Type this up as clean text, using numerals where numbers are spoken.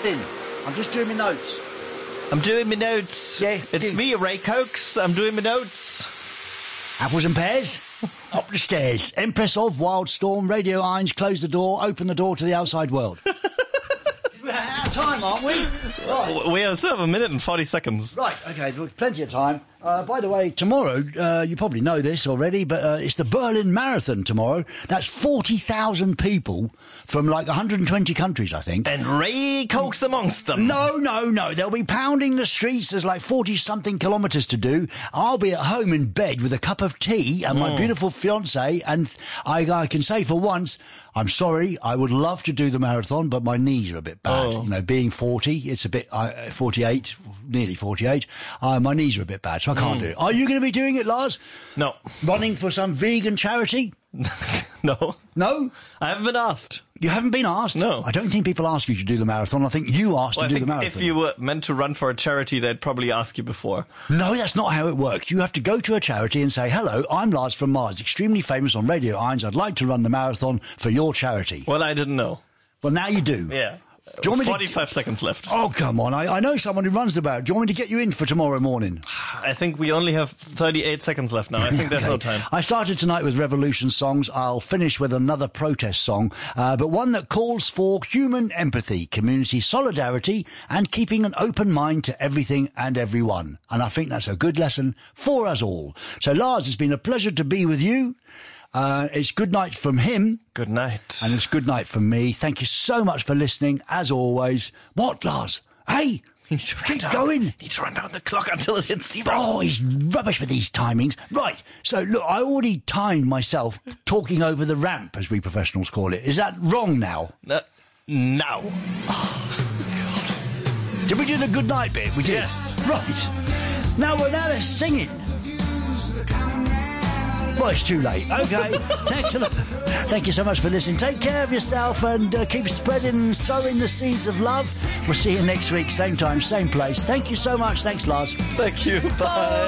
in. I'm just doing my notes. I'm doing my notes. Yeah. It's me, Ray Cokes. I'm doing my notes. Apples and pears, up the stairs. Empress of Wildstorm, Radio Irons, close the door, open the door to the outside world. We're out of time, aren't we? Right. We still have a minute and 40 seconds. Right, okay, plenty of time. By the way, tomorrow, you probably know this already, but it's the Berlin Marathon tomorrow. That's 40,000 people from like 120 countries, I think. And Ray Cokes amongst them. No. They'll be pounding the streets. There's like 40-something kilometres to do. I'll be at home in bed with a cup of tea and my beautiful fiancée, and I can say for once, I'm sorry, I would love to do the marathon, but my knees are a bit bad. Oh. You know, being 40, it's a bit, 48, nearly 48, my knees are a bit bad, so I can't do it. Are you going to be doing it, Lars? No. Running for some vegan charity? No. No? I haven't been asked. You haven't been asked? No. I don't think people ask you to do the marathon. I think you asked to do the marathon. If you were meant to run for a charity, they'd probably ask you before. No, that's not how it works. You have to go to a charity and say, hello, I'm Lars from Mars, extremely famous on Radio Irons. I'd like to run the marathon for your charity. Well, I didn't know. Well, now you do. Yeah. Do you want me 45 seconds left. Oh, come on. I know someone who runs the marathon. Do you want me to get you in for tomorrow morning? I think we only have 38 seconds left now. I think there's no time. I started tonight with Revolution songs. I'll finish with another protest song, but one that calls for human empathy, community solidarity, and keeping an open mind to everything and everyone. And I think that's a good lesson for us all. So, Lars, it's been a pleasure to be with you. It's good night from him. Good night. And it's good night from me. Thank you so much for listening, as always. What, Lars? Hey, keep going. Need to run down the clock until it hits 0. Oh, he's rubbish with these timings. Right, so look, I already timed myself talking over the ramp, as we professionals call it. Is that wrong now? Now. Did we do the good night bit? We did. Yes. Right. Now they're singing. Well, it's too late. Okay. Thanks a lot. Thank you so much for listening. Take care of yourself and keep spreading and sowing the seeds of love. We'll see you next week, same time, same place. Thank you so much. Thanks, Lars. Thank you. Bye.